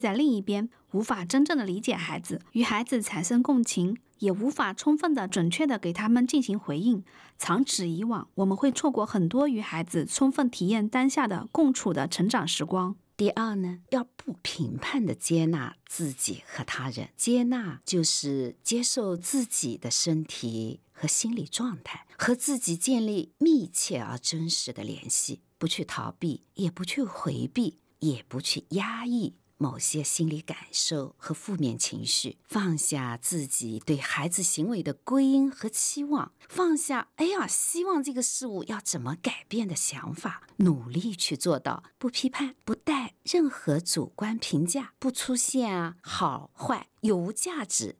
在另一边，无法真正的理解孩子，与孩子产生共情，也无法充分的、准确的给他们进行回应。长此以往，我们会错过很多与孩子充分体验当下的共处的成长时光。 第二呢，要不评判的接纳自己和他人。接纳就是接受自己的身体和心理状态，和自己建立密切而真实的联系，不去逃避，也不去回避，也不去压抑某些心理感受和负面情绪，放下自己对孩子行为的归因和期望，放下希望这个事物要怎么改变的想法，努力去做到不批判，不带任何主观评价，不出现好坏有无价值